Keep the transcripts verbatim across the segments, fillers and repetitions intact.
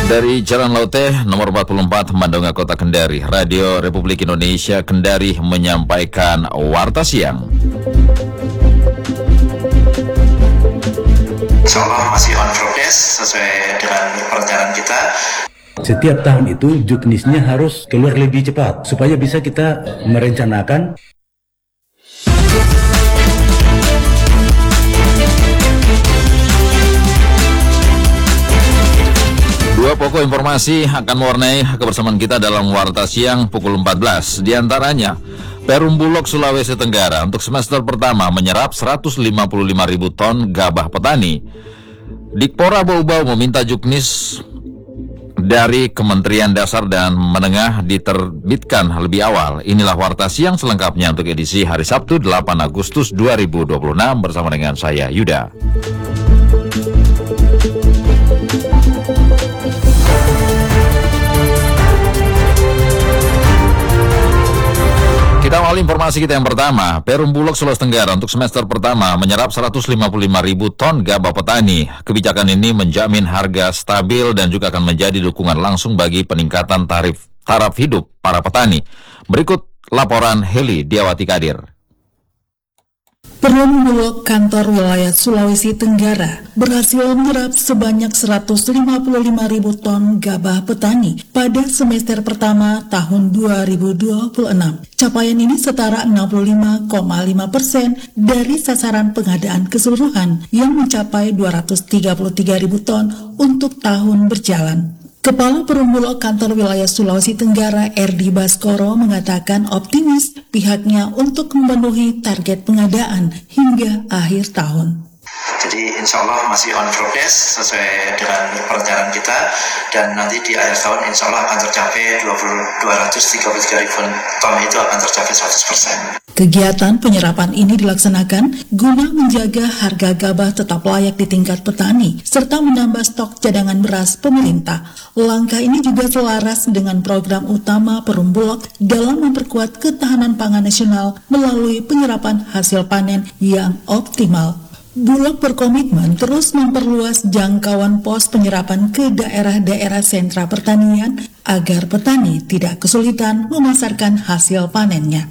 Dari Jalan Laute nomor empat puluh empat Mandonga Kota Kendari, Radio Republik Indonesia Kendari menyampaikan Warta Siang. Insyaallah masih on progress sesuai dengan perencanaan kita. Setiap tahun itu juknisnya harus keluar lebih cepat supaya bisa kita merencanakan. Dua pokok informasi akan mewarnai kebersamaan kita dalam Warta Siang pukul empat belas. Di antaranya, Perum Bulog Sulawesi Tenggara untuk semester pertama menyerap seratus lima puluh lima ribu ton gabah petani. Dikpora Bau-Bau meminta juknis dari Kementerian Dasar dan Menengah diterbitkan lebih awal. Inilah Warta Siang selengkapnya untuk edisi hari Sabtu delapan Agustus dua ribu dua puluh enam bersama dengan saya Yuda. Kita awali informasi kita yang pertama. Perum Bulog Sulawesi Tenggara untuk semester pertama menyerap seratus lima puluh lima ribu ton gabah petani. Kebijakan ini menjamin harga stabil dan juga akan menjadi dukungan langsung bagi peningkatan tarif taraf hidup para petani. Berikut laporan Heli Diawati Kadir. Perum Bulog Kantor Wilayah Sulawesi Tenggara berhasil menyerap sebanyak seratus lima puluh lima ribu ton gabah petani pada semester pertama tahun dua ribu dua puluh enam. Capaian ini setara enam puluh lima koma lima persen dari sasaran pengadaan keseluruhan yang mencapai dua ratus tiga puluh tiga ribu ton untuk tahun berjalan. Kepala Perum Bulog Kantor Wilayah Sulawesi Tenggara R D Baskoro mengatakan optimis pihaknya untuk memenuhi target pengadaan hingga akhir tahun. Jadi insya Allah masih on progress sesuai dengan perencanaan kita, dan nanti di akhir tahun insya Allah akan tercapai dua ratus tiga puluh tiga ribu ton, itu akan tercapai seratus persen. Kegiatan penyerapan ini dilaksanakan guna menjaga harga gabah tetap layak di tingkat petani, serta menambah stok cadangan beras pemerintah. Langkah ini juga selaras dengan program utama Perum Bulog dalam memperkuat ketahanan pangan nasional melalui penyerapan hasil panen yang optimal. Bulog berkomitmen terus memperluas jangkauan pos penyerapan ke daerah-daerah sentra pertanian agar petani tidak kesulitan memasarkan hasil panennya.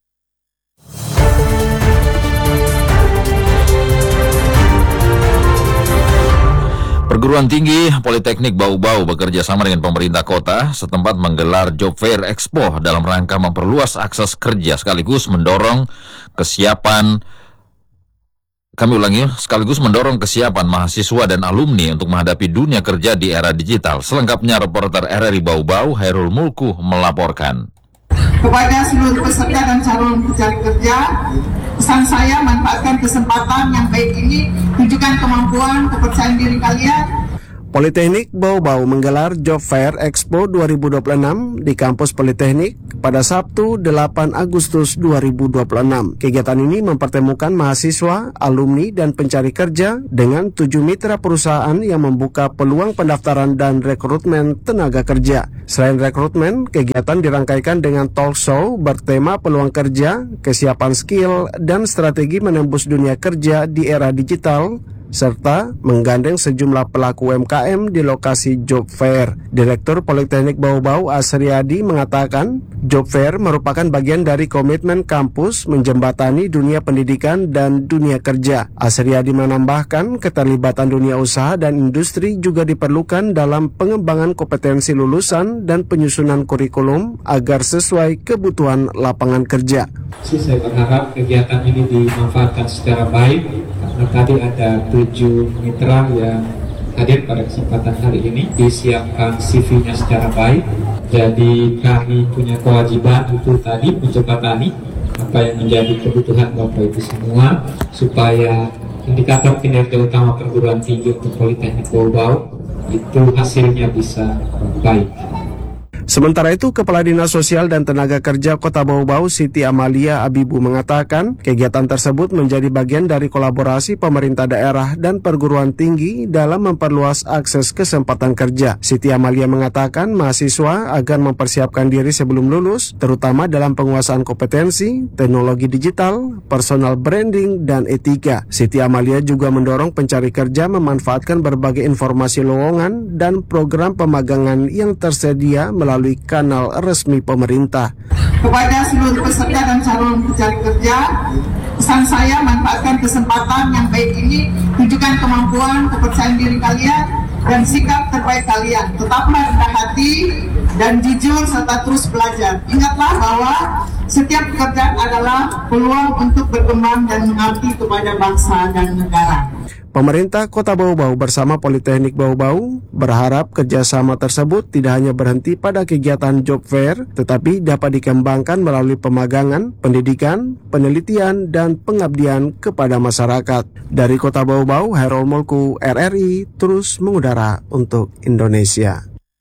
Perguruan Tinggi Politeknik Bau-Bau bekerja sama dengan pemerintah kota setempat menggelar Job Fair Expo dalam rangka memperluas akses kerja sekaligus mendorong kesiapan Kami ulangi, sekaligus mendorong kesiapan mahasiswa dan alumni untuk menghadapi dunia kerja di era digital. Selengkapnya reporter R R I Bau-Bau, Hairul Mulku, melaporkan. Kepada seluruh peserta dan calon pencari kerja, pesan saya manfaatkan kesempatan yang baik ini, tunjukkan kemampuan, kepercayaan diri kalian. Politeknik Bau-Bau menggelar Job Fair Expo dua ribu dua puluh enam di kampus Politeknik pada Sabtu delapan Agustus dua ribu dua puluh enam. Kegiatan ini mempertemukan mahasiswa, alumni, dan pencari kerja dengan tujuh mitra perusahaan yang membuka peluang pendaftaran dan rekrutmen tenaga kerja. Selain rekrutmen, kegiatan dirangkaikan dengan talk show bertema peluang kerja, kesiapan skill, dan strategi menembus dunia kerja di era digital, serta menggandeng sejumlah pelaku U M K M di lokasi Job Fair. Direktur Politeknik Bau-Bau Asriadi mengatakan, Job Fair merupakan bagian dari komitmen kampus menjembatani dunia pendidikan dan dunia kerja. Asriadi menambahkan, keterlibatan dunia usaha dan industri juga diperlukan dalam pengembangan kompetensi lulusan dan penyusunan kurikulum agar sesuai kebutuhan lapangan kerja. Saya berharap kegiatan ini dimanfaatkan secara baik, karena tadi ada tujuh mitra yang hadir pada kesempatan hari ini, disiapkan C V-nya secara baik. Jadi kami punya kewajiban itu tadi menjembatani apa yang menjadi kebutuhan Bapak Ibu semua, supaya indikator kinerja utama perguruan tinggi untuk Politeknik Bau-Bau itu hasilnya bisa baik. Sementara itu, Kepala Dinas Sosial dan Tenaga Kerja Kota Bau-Bau Siti Amalia Abibu mengatakan kegiatan tersebut menjadi bagian dari kolaborasi pemerintah daerah dan perguruan tinggi dalam memperluas akses kesempatan kerja. Siti Amalia mengatakan mahasiswa agar mempersiapkan diri sebelum lulus, terutama dalam penguasaan kompetensi, teknologi digital, personal branding, dan etika. Siti Amalia juga mendorong pencari kerja memanfaatkan berbagai informasi lowongan dan program pemagangan yang tersedia melalui melalui kanal resmi pemerintah. Kepada seluruh peserta dan calon pencari kerja, pesan saya manfaatkan kesempatan yang baik ini, tunjukkan kemampuan, kepercayaan diri kalian, dan sikap terbaik kalian. Tetaplah rendah hati dan jujur serta terus belajar. Ingatlah bahwa setiap pekerjaan adalah peluang untuk berkembang dan mengabdi kepada bangsa dan negara. Pemerintah Kota Bau-Bau bersama Politeknik Bau-Bau berharap kerjasama tersebut tidak hanya berhenti pada kegiatan job fair, tetapi dapat dikembangkan melalui pemagangan, pendidikan, penelitian, dan pengabdian kepada masyarakat. Dari Kota Bau-Bau, Hairul Mulku, R R I, terus mengudara untuk Indonesia.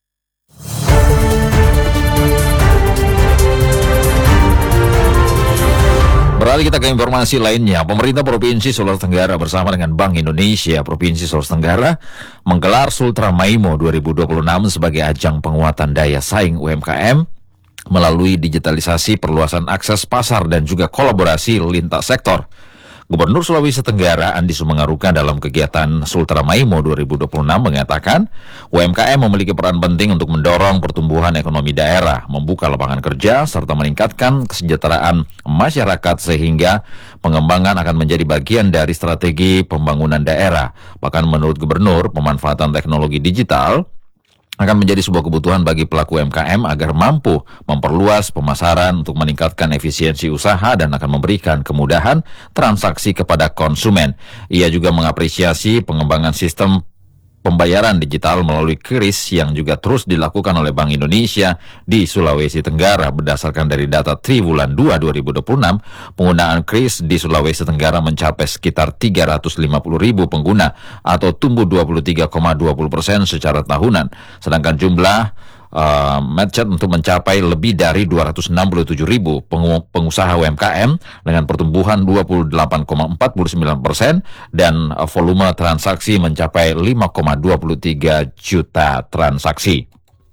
Beralih kita ke informasi lainnya, pemerintah Provinsi Sulawesi Tenggara bersama dengan Bank Indonesia Provinsi Sulawesi Tenggara menggelar Sultra Maimo dua ribu dua puluh enam sebagai ajang penguatan daya saing U M K M melalui digitalisasi, perluasan akses pasar, dan juga kolaborasi lintas sektor. Gubernur Sulawesi Tenggara Andi Sumengaruka dalam kegiatan Sultra Maimo dua ribu dua puluh enam mengatakan U M K M memiliki peran penting untuk mendorong pertumbuhan ekonomi daerah, membuka lapangan kerja, serta meningkatkan kesejahteraan masyarakat sehingga pengembangan akan menjadi bagian dari strategi pembangunan daerah. Bahkan menurut Gubernur, pemanfaatan teknologi digital akan menjadi sebuah kebutuhan bagi pelaku U M K M agar mampu memperluas pemasaran untuk meningkatkan efisiensi usaha dan akan memberikan kemudahan transaksi kepada konsumen. Ia juga mengapresiasi pengembangan sistem pembayaran digital melalui kris yang juga terus dilakukan oleh Bank Indonesia di Sulawesi Tenggara. Berdasarkan dari data triwulan dua dua ribu dua puluh enam, penggunaan kris di Sulawesi Tenggara mencapai sekitar tiga ratus lima puluh ribu pengguna atau tumbuh dua puluh tiga koma dua puluh persen secara tahunan. Sedangkan jumlah Uh, merchant untuk mencapai lebih dari dua ratus enam puluh tujuh ribu pengu- pengusaha U M K M dengan pertumbuhan dua puluh delapan koma empat puluh sembilan persen dan uh, volume transaksi mencapai lima koma dua puluh tiga juta transaksi.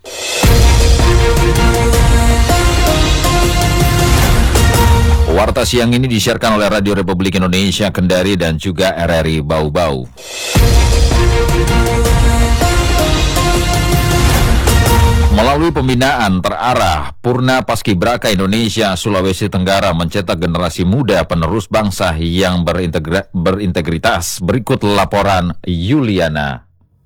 Warta siang ini disiarkan oleh Radio Republik Indonesia Kendari dan juga R R I Bau-Bau. Melalui pembinaan terarah, Purna Paskibraka Indonesia Sulawesi Tenggara mencetak generasi muda penerus bangsa yang berintegra- berintegritas. Berikut laporan Yuliana.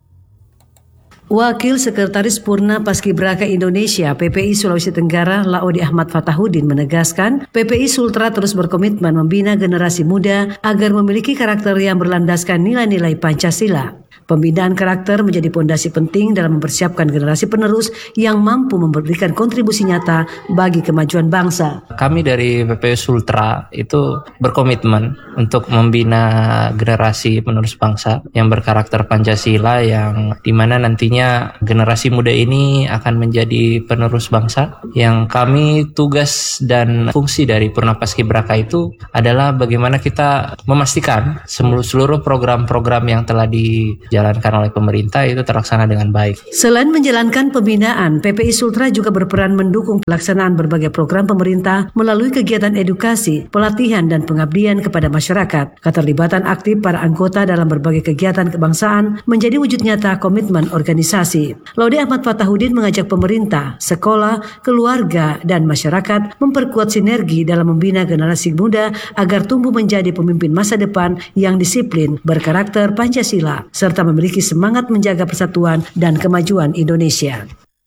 Wakil Sekretaris Purna Paskibraka Indonesia P P I Sulawesi Tenggara Laode Ahmad Fatahudin menegaskan P P I Sultra terus berkomitmen membina generasi muda agar memiliki karakter yang berlandaskan nilai-nilai Pancasila. Pembinaan karakter menjadi pondasi penting dalam mempersiapkan generasi penerus yang mampu memberikan kontribusi nyata bagi kemajuan bangsa. Kami dari P P I Sultra itu berkomitmen untuk membina generasi penerus bangsa yang berkarakter Pancasila, yang dimana nantinya generasi muda ini akan menjadi penerus bangsa. Yang kami tugas dan fungsi dari Purna Paskibraka itu adalah bagaimana kita memastikan seluruh program-program yang telah dijalankan oleh pemerintah itu terlaksana dengan baik. Selain menjalankan pembinaan, P P I Sultra juga berperan mendukung pelaksanaan berbagai program pemerintah melalui kegiatan edukasi, pelatihan, dan pengabdian kepada masyarakat. Keterlibatan aktif para anggota dalam berbagai kegiatan kebangsaan menjadi wujud nyata komitmen organisasi. Laode Ahmad Fatahudin mengajak pemerintah, sekolah, keluarga, dan masyarakat memperkuat sinergi dalam membina generasi muda agar tumbuh menjadi pemimpin masa depan yang disiplin, berkarakter Pancasila, serta memiliki semangat menjaga persatuan dan kemajuan Indonesia.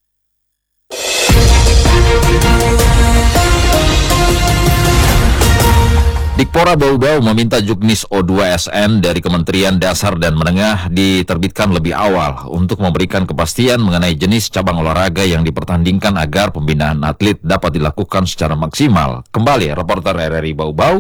Dikpora Bau-Bau meminta juknis O dua S N dari Kementerian Dasar dan Menengah diterbitkan lebih awal untuk memberikan kepastian mengenai jenis cabang olahraga yang dipertandingkan agar pembinaan atlet dapat dilakukan secara maksimal. Kembali reporter R R I Bau-Bau,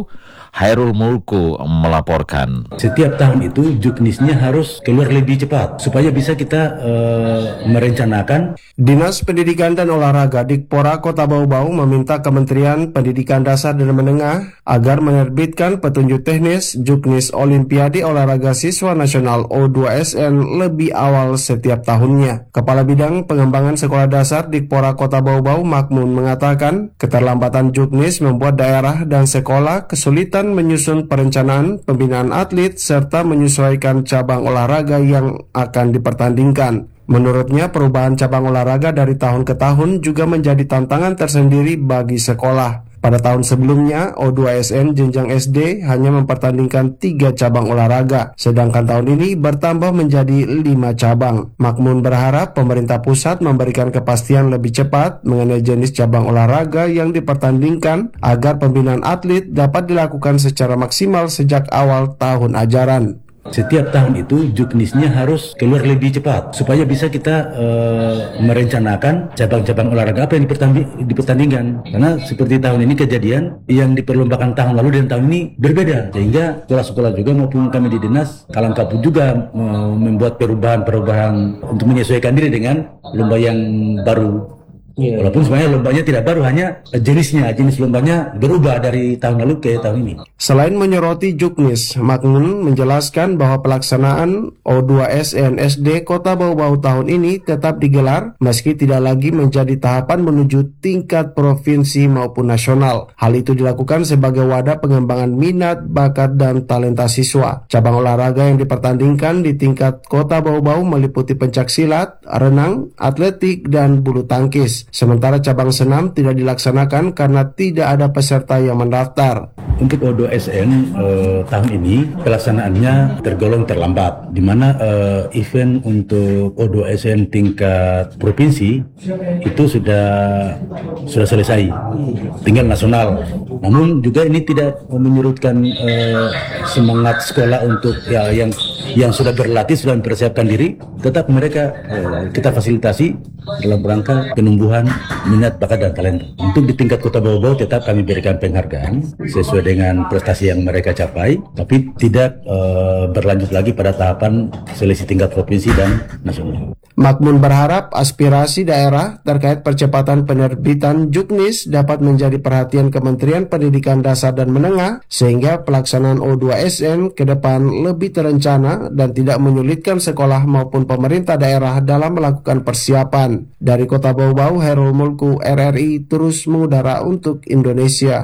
Hairul Mulku melaporkan. Setiap tahun itu juknisnya harus keluar lebih cepat supaya bisa kita uh, merencanakan. Dinas Pendidikan dan Olahraga Dikpora Kota Bau-Bau meminta Kementerian Pendidikan Dasar dan Menengah agar menerbitkan petunjuk teknis juknis Olimpiade Olahraga Siswa Nasional O dua S N lebih awal setiap tahunnya. Kepala Bidang Pengembangan Sekolah Dasar Dikpora Kota Bau-Bau Makmun mengatakan keterlambatan juknis membuat daerah dan sekolah kesulitan menyusun perencanaan pembinaan atlet serta menyesuaikan cabang olahraga yang akan dipertandingkan. Menurutnya, perubahan cabang olahraga dari tahun ke tahun juga menjadi tantangan tersendiri bagi sekolah. Pada tahun sebelumnya, O dua S N jenjang S D hanya mempertandingkan tiga cabang olahraga, sedangkan tahun ini bertambah menjadi lima cabang. Makmun berharap pemerintah pusat memberikan kepastian lebih cepat mengenai jenis cabang olahraga yang dipertandingkan agar pembinaan atlet dapat dilakukan secara maksimal sejak awal tahun ajaran. Setiap tahun itu juknisnya harus keluar lebih cepat supaya bisa kita uh, merencanakan cabang-cabang olahraga apa yang dipertandingkan. Karena seperti tahun ini kejadian yang diperlombakan tahun lalu dan tahun ini berbeda, sehingga sekolah-sekolah juga maupun kami di dinas Kalangkaput juga uh, membuat perubahan-perubahan untuk menyesuaikan diri dengan lomba yang baru. Yeah. Walaupun sebenarnya lombanya tidak baru, hanya jenisnya, jenis lombanya berubah dari tahun lalu ke tahun ini. Selain menyoroti juknis, Makmun menjelaskan bahwa pelaksanaan O dua S N S D Kota Bau-Bau tahun ini tetap digelar meski tidak lagi menjadi tahapan menuju tingkat provinsi maupun nasional. Hal itu dilakukan sebagai wadah pengembangan minat, bakat, dan talenta siswa. Cabang olahraga yang dipertandingkan di tingkat Kota Bau-Bau meliputi pencaksilat, renang, atletik, dan bulu tangkis. Sementara cabang senam tidak dilaksanakan karena tidak ada peserta yang mendaftar. Untuk O dua S N eh, tahun ini pelaksanaannya tergolong terlambat, di mana eh, event untuk O dua S N tingkat provinsi itu sudah sudah selesai, tinggal nasional. Namun juga ini tidak menyurutkan eh, semangat sekolah untuk ya yang yang sudah berlatih, sudah mempersiapkan diri, tetap mereka eh, kita fasilitasi dalam rangka penumbuhan minat, bakat, dan talenta. Untuk di tingkat Kota Bau-Bau tetap kami berikan penghargaan sesuai dengan prestasi yang mereka capai, tapi tidak uh, berlanjut lagi pada tahapan seleksi tingkat provinsi dan nasional. Makmun berharap aspirasi daerah terkait percepatan penerbitan juknis dapat menjadi perhatian Kementerian Pendidikan Dasar dan Menengah sehingga pelaksanaan O dua S N ke depan lebih terencana dan tidak menyulitkan sekolah maupun pemerintah daerah dalam melakukan persiapan. Dari Kota Bau-Bau, Hairul Mulku, R R I terus mengudara untuk Indonesia.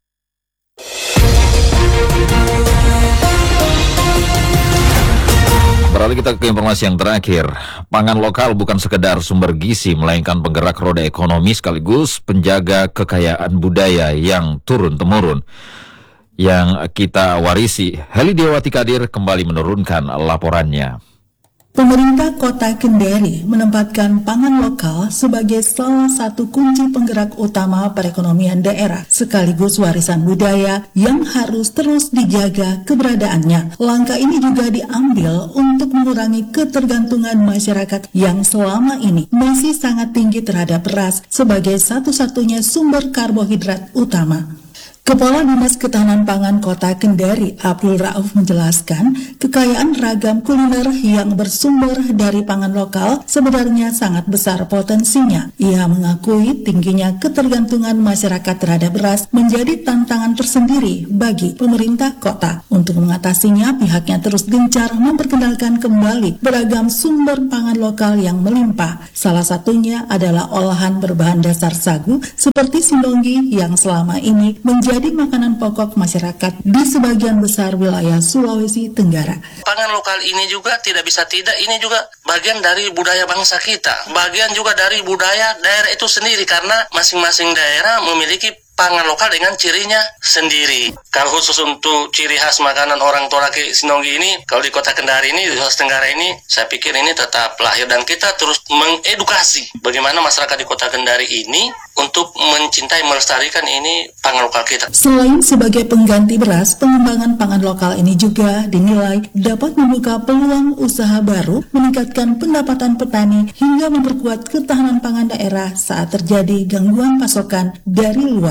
Beralih kita ke informasi yang terakhir. Pangan lokal bukan sekedar sumber gizi, melainkan penggerak roda ekonomi sekaligus penjaga kekayaan budaya yang turun-temurun yang kita warisi. Heli Dewati Kadir kembali menurunkan laporannya. Pemerintah Kota Kendari menempatkan pangan lokal sebagai salah satu kunci penggerak utama perekonomian daerah, sekaligus warisan budaya yang harus terus dijaga keberadaannya. Langkah ini juga diambil untuk mengurangi ketergantungan masyarakat yang selama ini masih sangat tinggi terhadap beras sebagai satu-satunya sumber karbohidrat utama. Kepala Dinas Ketahanan Pangan Kota Kendari, Abdul Rauf, menjelaskan kekayaan ragam kuliner yang bersumber dari pangan lokal sebenarnya sangat besar potensinya. Ia mengakui tingginya ketergantungan masyarakat terhadap beras menjadi tantangan tersendiri bagi pemerintah kota. Untuk mengatasinya, pihaknya terus gencar memperkenalkan kembali beragam sumber pangan lokal yang melimpah. Salah satunya adalah olahan berbahan dasar sagu seperti sindonggi yang selama ini menjadi jadi makanan pokok masyarakat di sebagian besar wilayah Sulawesi Tenggara. Pangan lokal ini juga tidak bisa tidak, ini juga bagian dari budaya bangsa kita, bagian juga dari budaya daerah itu sendiri, karena masing-masing daerah memiliki pangan lokal dengan cirinya sendiri. Kalau khusus untuk ciri khas makanan orang Toraki Sinonggi ini, kalau di Kota Kendari ini, di Sulawesi Tenggara ini, saya pikir ini tetap lahir dan kita terus mengedukasi bagaimana masyarakat di Kota Kendari ini untuk mencintai, melestarikan ini pangan lokal kita. Selain sebagai pengganti beras, pengembangan pangan lokal ini juga dinilai dapat membuka peluang usaha baru, meningkatkan pendapatan petani, hingga memperkuat ketahanan pangan daerah saat terjadi gangguan pasokan dari luar.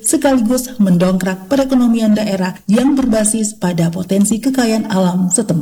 sekaligus mendongkrak perekonomian daerah yang berbasis pada potensi kekayaan alam setempat.